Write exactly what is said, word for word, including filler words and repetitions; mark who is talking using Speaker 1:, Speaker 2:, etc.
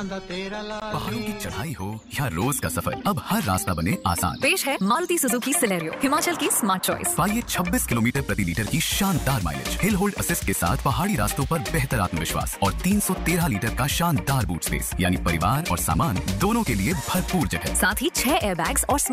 Speaker 1: चांदा तेरा लाल।
Speaker 2: पहाड़ों की चढ़ाई हो या रोज का सफर, अब हर रास्ता बने आसान।
Speaker 3: पेश है मारुति सुजुकी सिलेरियो, हिमाचल की स्मार्ट चॉइस।
Speaker 2: पाइए छब्बीस किलोमीटर प्रति लीटर की शानदार माइलेज, हिल होल्ड असिस्ट के साथ पहाड़ी रास्तों पर बेहतर आत्मविश्वास और तीन सौ तेरह लीटर का शानदार बूट स्पेस, यानी परिवार और सामान दोनों के लिए भरपूर जगह।
Speaker 3: साथ ही छह एयरबैग्स और